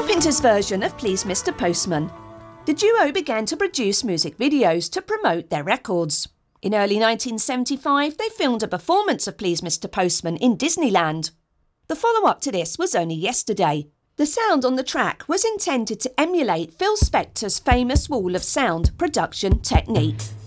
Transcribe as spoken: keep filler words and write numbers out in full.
Carpenter's version of Please Mister Postman. The duo began to produce music videos to promote their records. In early nineteen seventy-five, they filmed a performance of Please Mister Postman in Disneyland. The follow-up to this was Only Yesterday. The sound on the track was intended to emulate Phil Spector's famous Wall of Sound production technique.